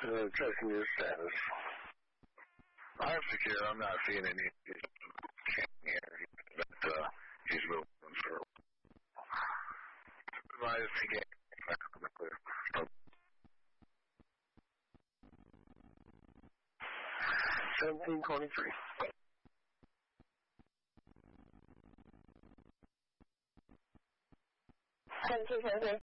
checking your status. I'm secure. I'm not seeing any here, but he's moving for. Supervise to get clear. 1723. 1723.